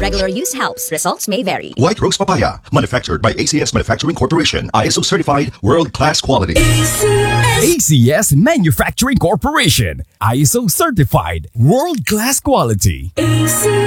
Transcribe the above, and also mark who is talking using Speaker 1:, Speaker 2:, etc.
Speaker 1: regular use helps. Results may vary.
Speaker 2: White Rose Papaya, manufactured by ACS Manufacturing Corporation. ISO certified, world-class quality.
Speaker 3: ACS Manufacturing Corporation. ISO certified, world-class quality.